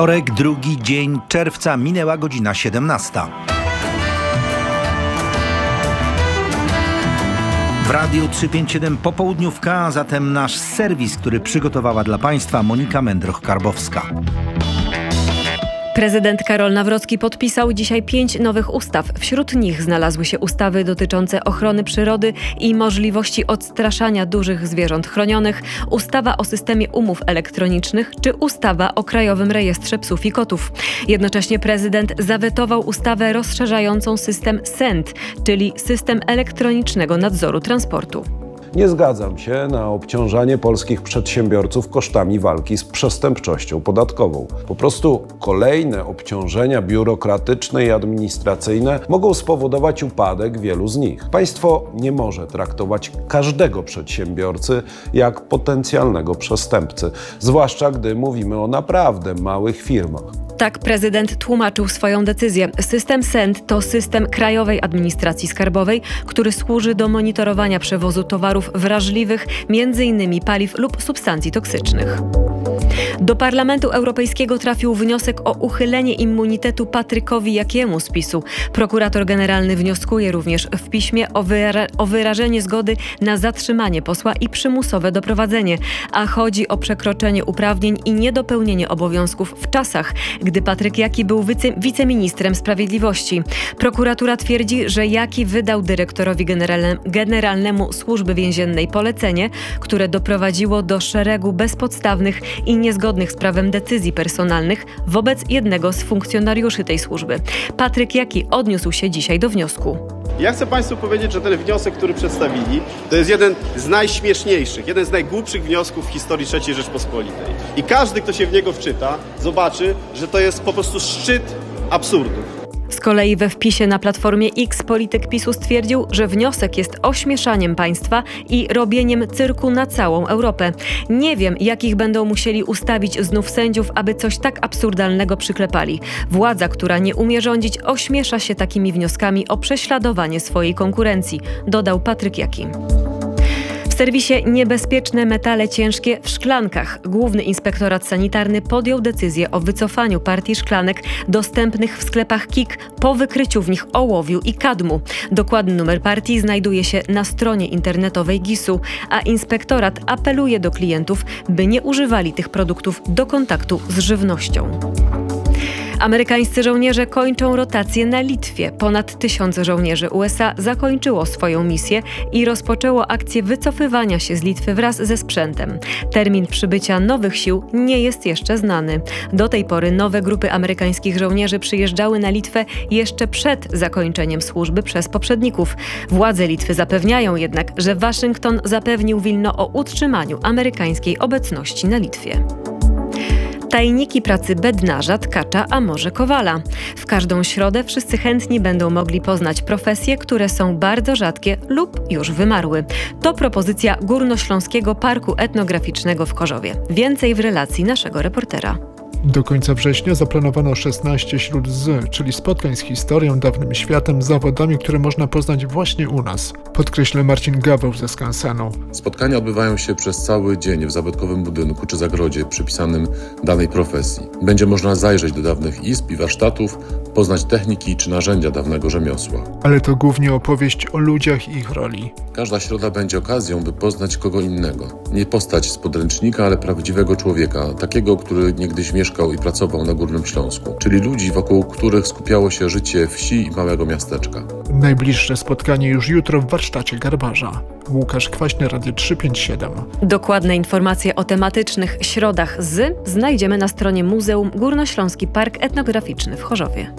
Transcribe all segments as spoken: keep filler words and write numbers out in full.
Wtorek, drugi dzień czerwca, minęła godzina siedemnasta. W Radiu trzysta pięćdziesiąt siedem popołudniówka, a zatem nasz serwis, który przygotowała dla Państwa Monika Mędroch-Karbowska. Prezydent Karol Nawrocki podpisał dzisiaj pięć nowych ustaw. Wśród nich znalazły się ustawy dotyczące ochrony przyrody i możliwości odstraszania dużych zwierząt chronionych, ustawa o systemie umów elektronicznych czy ustawa o Krajowym Rejestrze Psów i Kotów. Jednocześnie prezydent zawetował ustawę rozszerzającą system S E N T, czyli System Elektronicznego Nadzoru Transportu. Nie zgadzam się na obciążanie polskich przedsiębiorców kosztami walki z przestępczością podatkową. Po prostu kolejne obciążenia biurokratyczne i administracyjne mogą spowodować upadek wielu z nich. Państwo nie może traktować każdego przedsiębiorcy jak potencjalnego przestępcy, zwłaszcza gdy mówimy o naprawdę małych firmach. Tak prezydent tłumaczył swoją decyzję. System S E N T to system Krajowej Administracji Skarbowej, który służy do monitorowania przewozu towarów wrażliwych, między innymi paliw lub substancji toksycznych. Do Parlamentu Europejskiego trafił wniosek o uchylenie immunitetu Patrykowi Jakiemu z PiSu. Prokurator generalny wnioskuje również w piśmie o, wyra- o wyrażenie zgody na zatrzymanie posła i przymusowe doprowadzenie, a chodzi o przekroczenie uprawnień i niedopełnienie obowiązków w czasach, gdy Patryk Jaki był wice- wiceministrem sprawiedliwości. Prokuratura twierdzi, że Jaki wydał dyrektorowi generalne- generalnemu Służby Więziennej polecenie, które doprowadziło do szeregu bezpodstawnych i niezgodnych z prawem decyzji personalnych wobec jednego z funkcjonariuszy tej służby. Patryk Jaki odniósł się dzisiaj do wniosku. Ja chcę Państwu powiedzieć, że ten wniosek, który przedstawili, to jest jeden z najśmieszniejszych, jeden z najgłupszych wniosków w historii trzeciej Rzeczpospolitej. I każdy, kto się w niego wczyta, zobaczy, że to jest po prostu szczyt absurdów. Z kolei we wpisie na Platformie X polityk PiSu stwierdził, że wniosek jest ośmieszaniem państwa i robieniem cyrku na całą Europę. Nie wiem, jakich będą musieli ustawić znów sędziów, aby coś tak absurdalnego przyklepali. Władza, która nie umie rządzić, ośmiesza się takimi wnioskami o prześladowanie swojej konkurencji, dodał Patryk Jaki. W serwisie Niebezpieczne metale ciężkie w szklankach Główny Inspektorat Sanitarny podjął decyzję o wycofaniu partii szklanek dostępnych w sklepach K I K po wykryciu w nich ołowiu i kadmu. Dokładny numer partii znajduje się na stronie internetowej gisu, a inspektorat apeluje do klientów, by nie używali tych produktów do kontaktu z żywnością. Amerykańscy żołnierze kończą rotację na Litwie. Ponad tysiąc żołnierzy U S A zakończyło swoją misję i rozpoczęło akcję wycofywania się z Litwy wraz ze sprzętem. Termin przybycia nowych sił nie jest jeszcze znany. Do tej pory nowe grupy amerykańskich żołnierzy przyjeżdżały na Litwę jeszcze przed zakończeniem służby przez poprzedników. Władze Litwy zapewniają jednak, że Waszyngton zapewnił Wilno o utrzymaniu amerykańskiej obecności na Litwie. Tajniki pracy bednarza, tkacza, a może kowala. W każdą środę wszyscy chętni będą mogli poznać profesje, które są bardzo rzadkie lub już wymarły. To propozycja Górnośląskiego Parku Etnograficznego w Chorzowie. Więcej w relacji naszego reportera. Do końca września zaplanowano szesnaście śród z, czyli spotkań z historią, dawnym światem, zawodami, które można poznać właśnie u nas. Podkreśla Marcin Gaweł ze Skansenu. Spotkania odbywają się przez cały dzień w zabytkowym budynku czy zagrodzie przypisanym danej profesji. Będzie można zajrzeć do dawnych izb i warsztatów, poznać techniki czy narzędzia dawnego rzemiosła. Ale to głównie opowieść o ludziach i ich roli. Każda środa będzie okazją, by poznać kogo innego. Nie postać z podręcznika, ale prawdziwego człowieka, takiego, który niegdyś mieszkał i pracował na Górnym Śląsku, czyli ludzi, wokół których skupiało się życie wsi i małego miasteczka. Najbliższe spotkanie już jutro w warsztacie garbarza. Łukasz Kwaśny, Radio trzysta pięćdziesiąt siedem. Dokładne informacje o tematycznych środach z znajdziemy na stronie Muzeum Górnośląski Park Etnograficzny w Chorzowie.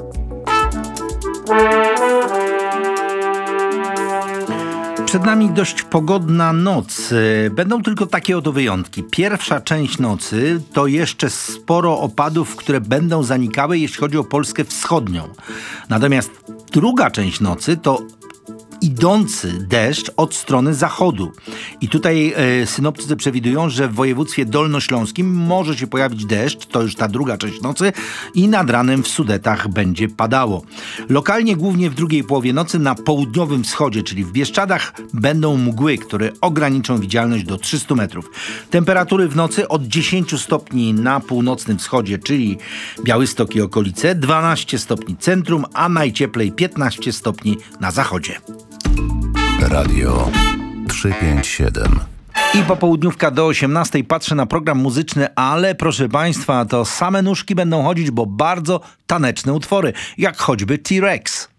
Przed nami dość pogodna noc. Będą tylko takie oto wyjątki. Pierwsza część nocy to jeszcze sporo opadów, które będą zanikały, jeśli chodzi o Polskę wschodnią. Natomiast druga część nocy to idący deszcz od strony zachodu. I tutaj e, synoptycy przewidują, że w województwie dolnośląskim może się pojawić deszcz, to już ta druga część nocy, i nad ranem w Sudetach będzie padało. Lokalnie, głównie w drugiej połowie nocy na południowym wschodzie, czyli w Bieszczadach, będą mgły, które ograniczą widzialność do trzystu metrów. Temperatury w nocy od dziesięciu stopni na północnym wschodzie, czyli Białystok i okolice, dwanaście stopni centrum, a najcieplej piętnaście stopni na zachodzie. Radio trzysta pięćdziesiąt siedem. I popołudniówka do osiemnastej patrzę na program muzyczny, ale proszę Państwa, to same nóżki będą chodzić, bo bardzo taneczne utwory, jak choćby T-Rex.